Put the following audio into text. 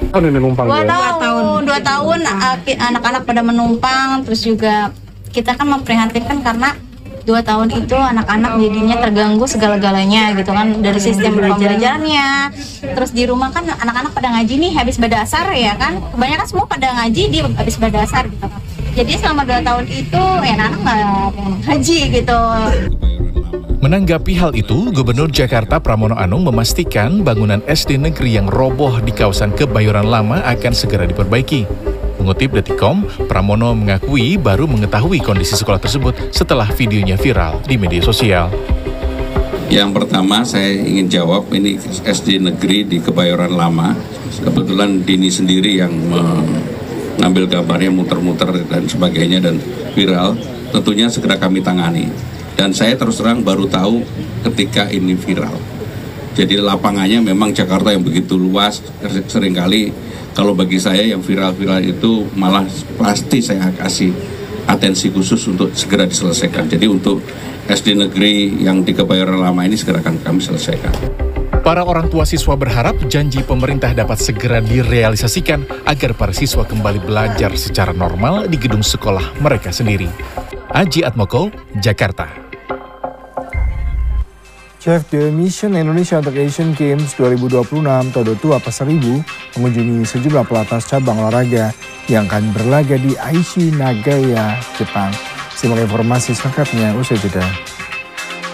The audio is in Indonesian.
tahun ini numpang? 2 tahun anak-anak pada menumpang, terus juga kita kan memprihatinkan karena 2 tahun itu anak-anak jadinya terganggu segala-galanya gitu kan, dari sistem pembelajarannya. Terus di rumah kan anak-anak pada ngaji nih habis badasar ya kan, kebanyakan semua pada ngaji di habis badasar gitu kan. Jadi selama 2 tahun itu ya anak-anak nggak ngaji gitu. Menanggapi hal itu, Gubernur Jakarta Pramono Anung memastikan bangunan SD negeri yang roboh di kawasan Kebayoran Lama akan segera diperbaiki. Mengutip Detikcom, Pramono mengakui baru mengetahui kondisi sekolah tersebut setelah videonya viral di media sosial. Yang pertama saya ingin jawab, ini SD negeri di Kebayoran Lama. Kebetulan Dini sendiri yang mengambil gambarnya muter-muter dan sebagainya dan viral, tentunya segera kami tangani. Dan saya terus terang baru tahu ketika ini viral. Jadi lapangannya memang Jakarta yang begitu luas, seringkali kalau bagi saya yang viral-viral itu malah pasti saya kasih atensi khusus untuk segera diselesaikan. Jadi untuk SD negeri yang di Kebayoran Lama ini segera akan kami selesaikan. Para orang tua siswa berharap janji pemerintah dapat segera direalisasikan agar para siswa kembali belajar secara normal di gedung sekolah mereka sendiri. Aji Atmoko, Jakarta. Chef de Mission Indonesia untuk Asian Games 2026 Todo Tua Pasar Ibu mengunjungi sejumlah pelatnas cabang olahraga yang akan berlaga di Aichi Nagaya, Jepang. Simak informasi selengkapnya usai jeda.